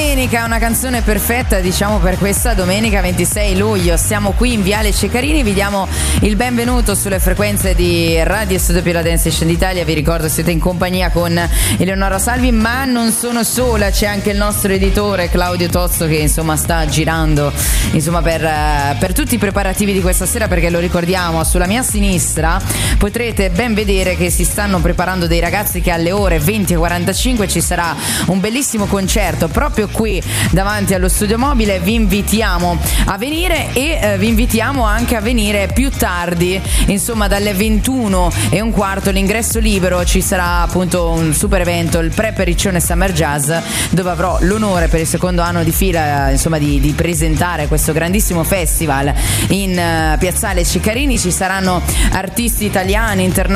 domenica, una canzone perfetta, diciamo, per questa domenica 26 luglio. Siamo qui in Viale Ceccarini, vi diamo il benvenuto sulle frequenze di Radio SW La Dance Station d'Italia. Vi ricordo, siete in compagnia con Eleonora Salvi, ma non sono sola, c'è anche il nostro editore Claudio Tozzo che insomma sta girando per tutti i preparativi di questa sera, perché lo ricordiamo, sulla mia sinistra potrete ben vedere che si stanno preparando dei ragazzi che alle ore 20:45 ci sarà un bellissimo concerto proprio qui davanti allo studio mobile. Vi invitiamo a venire e vi invitiamo anche a venire più tardi, insomma dalle 21:15, l'ingresso libero. Ci sarà appunto un super evento, il Pre-Periccione Summer Jazz, dove avrò l'onore per il secondo anno di fila insomma di presentare questo grandissimo festival in Piazzale Ceccarini. Ci saranno artisti italiani, internazionali,